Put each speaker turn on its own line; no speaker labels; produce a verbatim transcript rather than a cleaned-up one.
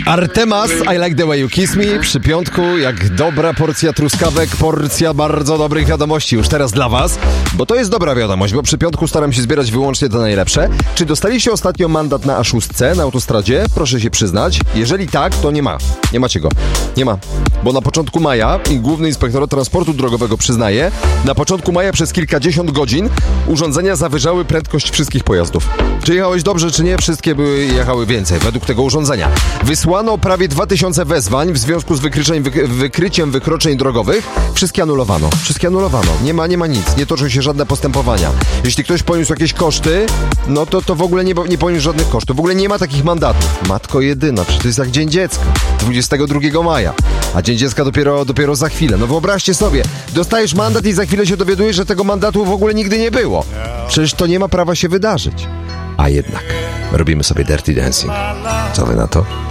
Artemas, I like the way you kiss me. Przy piątku, jak dobra porcja truskawek, porcja bardzo dobrych wiadomości już teraz dla was, bo to jest dobra wiadomość, bo przy piątku staram się zbierać wyłącznie te najlepsze. Czy dostaliście ostatnio mandat na A sześć na autostradzie? Proszę się przyznać. Jeżeli tak, to nie ma. Nie macie go. Nie ma. Bo na początku maja, i Główny Inspektorat Transportu Drogowego przyznaje, na początku maja przez kilkadziesiąt godzin urządzenia zawyżały prędkość wszystkich pojazdów. Czy jechałeś dobrze, czy nie? Wszystkie były, jechały więcej według tego urządzenia. Wysłano prawie dwa tysiące wezwań w związku z wykryciem, wyk- wykryciem wykroczeń drogowych. Wszystkie anulowano. Wszystkie anulowano. Nie ma, nie ma nic. Nie toczą się żadne postępowania. Jeśli ktoś poniósł jakieś koszty, no to, to w ogóle nie, nie poniósł żadnych kosztów. W ogóle nie ma takich mandatów. Matko jedyna, przecież to jest jak Dzień Dziecka. dwudziestego drugiego maja. A Dzień Dziecka dopiero, dopiero za chwilę. No wyobraźcie sobie, dostajesz mandat i za chwilę się dowiadujesz, że tego mandatu w ogóle nigdy nie było. Przecież to nie ma prawa się wydarzyć. A jednak robimy sobie Dirty Dancing. Co wy na to?